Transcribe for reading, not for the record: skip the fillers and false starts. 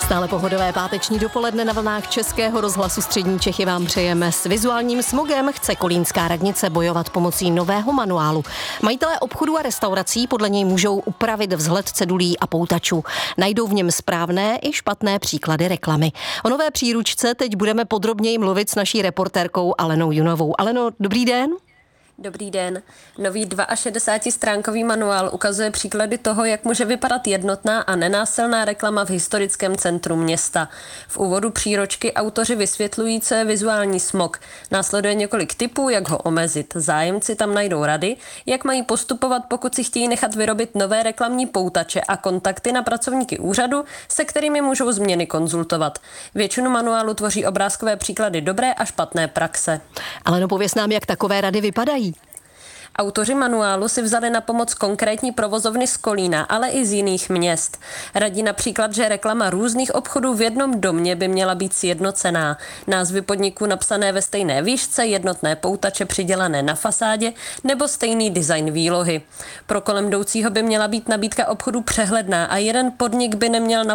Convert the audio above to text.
Stále pohodové páteční dopoledne na vlnách Českého rozhlasu Střední Čechy vám přejeme. S vizuálním smogem chce kolínská radnice bojovat pomocí nového manuálu. Majitelé obchodů a restaurací podle něj můžou upravit vzhled cedulí a poutačů. Najdou v něm správné i špatné příklady reklamy. O nové příručce teď budeme podrobněji mluvit s naší reportérkou Alenou Junovou. Aleno, dobrý den. Dobrý den. Nový 62stránkový manuál ukazuje příklady toho, jak může vypadat jednotná a nenásilná reklama v historickém centru města. V úvodu příručky autoři vysvětlují, co je vizuální smog. Následuje několik tipů, jak ho omezit. Zájemci tam najdou rady, jak mají postupovat, pokud si chtějí nechat vyrobit nové reklamní poutače a kontakty na pracovníky úřadu, se kterými můžou změny konzultovat. Většinu manuálu tvoří obrázkové příklady dobré a špatné praxe. Aleno, pověz nám, jak takové rady vypadají. Autoři manuálu si vzali na pomoc konkrétní provozovny z Kolína, ale i z jiných měst. Radí například, že reklama různých obchodů v jednom domě by měla být sjednocená. Názvy podniků napsané ve stejné výšce, jednotné poutače přidělané na fasádě nebo stejný design výlohy. Pro kolem jdoucího by měla být nabídka obchodů přehledná a jeden podnik by neměl na